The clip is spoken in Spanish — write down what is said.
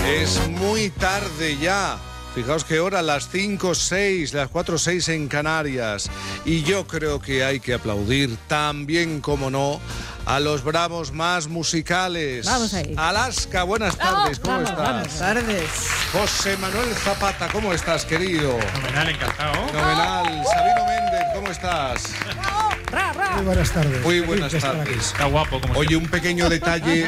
Es muy tarde ya. Fijaos qué hora, las 5:06, las 4:06 en Canarias. Y yo creo que hay que aplaudir también, como no, a los bravos más musicales. Vamos ahí. Alaska, buenas tardes, ¿cómo estás? Buenas tardes. José Manuel Zapata, ¿cómo estás, querido? Fenomenal, encantado. Fenomenal. Sabino Méndez, ¿cómo estás? Ra, ra. Muy buenas tardes. Muy buenas Feliz de estar tardes. Está guapo, como Oye, un pequeño detalle